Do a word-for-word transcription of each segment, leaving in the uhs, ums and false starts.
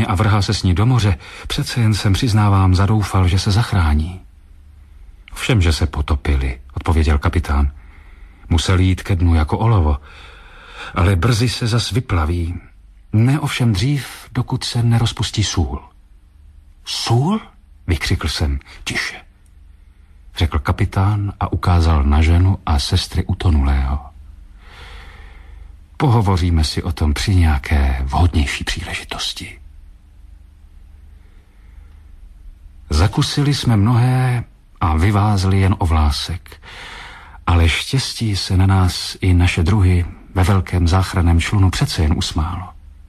jeskyně a vrhá se s ní do moře, přece jen jsem, přiznávám, zadoufal, že se zachrání. Všem, že se potopili, odpověděl kapitán. Museli jít ke dnu jako olovo, ale brzy se zas vyplaví. Ne ovšem dřív, dokud se nerozpustí sůl. Sůl? Vykřikl jsem. Tiše, řekl kapitán a ukázal na ženu a sestry utonulého. Pohovoříme si o tom při nějaké vhodnější příležitosti. Zakusili jsme mnohé a vyvázli jen o vlásek, ale štěstí se na nás i naše druhy ve velkém záchranném člunu přece jen usmálo.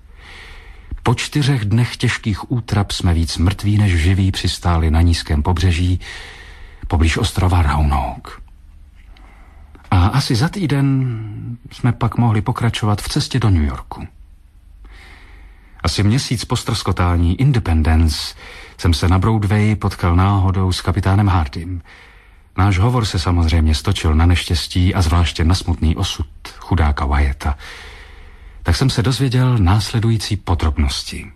Po čtyřech dnech těžkých útrap jsme víc mrtví než živí přistáli na nízkém pobřeží poblíž ostrova Roanoke. A asi za týden jsme pak mohli pokračovat v cestě do New Yorku. Asi měsíc po ztroskotání Independence jsem se na Broadway potkal náhodou s kapitánem Hardym. Náš hovor se samozřejmě stočil na neštěstí a zvláště na smutný osud chudáka Wyetta. Tak jsem se dozvěděl následující podrobnosti.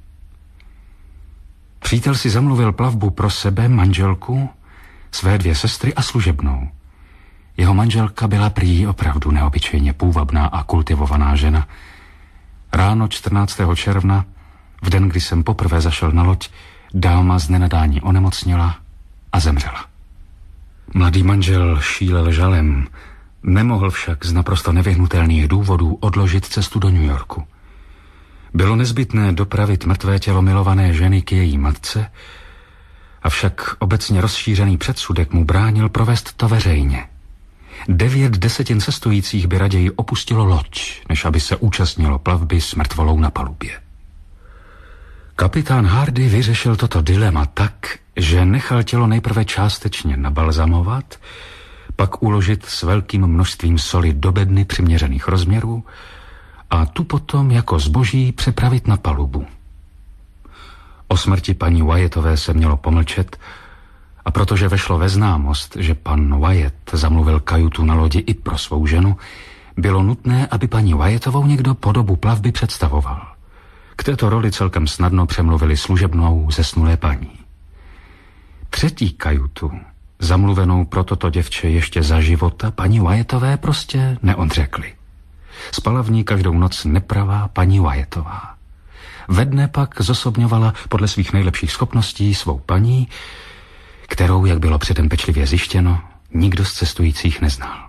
Přítel si zamluvil plavbu pro sebe, manželku, své dvě sestry a služebnou. Jeho manželka byla prý opravdu neobyčejně půvabná a kultivovaná žena. Ráno čtrnáctého června, v den, kdy jsem poprvé zašel na loď, dáma z nenadání onemocněla a zemřela. Mladý manžel šílel žalem, nemohl však z naprosto nevyhnutelných důvodů odložit cestu do New Yorku. Bylo nezbytné dopravit mrtvé tělo milované ženy k její matce, avšak obecně rozšířený předsudek mu bránil provést to veřejně. Devět desetin cestujících by raději opustilo loď, než aby se účastnilo plavby s mrtvolou na palubě. Kapitán Hardy vyřešil toto dilema tak, že nechal tělo nejprve částečně nabalzamovat, pak uložit s velkým množstvím soli do bedny přiměřených rozměrů a tu potom jako zboží přepravit na palubu. O smrti paní Wyattové se mělo pomlčet, a protože vešlo ve známost, že pan Wyatt zamluvil kajutu na lodi i pro svou ženu, bylo nutné, aby paní Wyattovou někdo po dobu plavby představoval. K této roli celkem snadno přemluvili služebnou zesnulé paní. Třetí kajutu, zamluvenou pro toto děvče ještě za života, paní Wyattové prostě neodřekli. Spala v ní každou noc nepravá paní Wyattová. Ve dne pak zosobňovala podle svých nejlepších schopností svou paní, kterou, jak bylo předem pečlivě zjištěno, nikdo z cestujících neznal.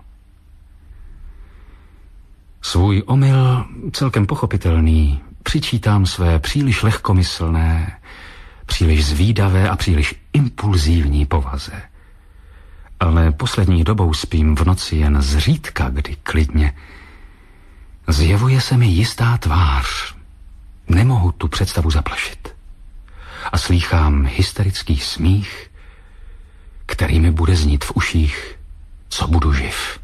Svůj omyl, celkem pochopitelný, přičítám své příliš lehkomyslné, příliš zvídavé a příliš impulzívní povaze. Ale poslední dobou spím v noci jen zřídka, kdy klidně. Zjevuje se mi jistá tvář. Nemohu tu představu zaplašit. A slýchám hysterický smích, který mi bude znít v uších, co budu živ.